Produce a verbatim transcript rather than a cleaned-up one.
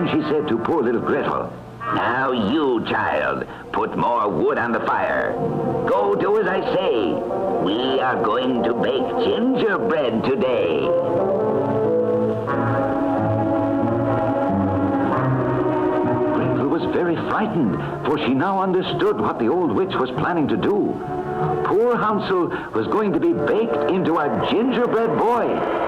she said to poor little Gretel, "Now you, child, put more wood on the fire. Go do as I say. We are going to bake gingerbread today." Gretel was very frightened, for she now understood what the old witch was planning to do. Poor Hansel was going to be baked into a gingerbread boy.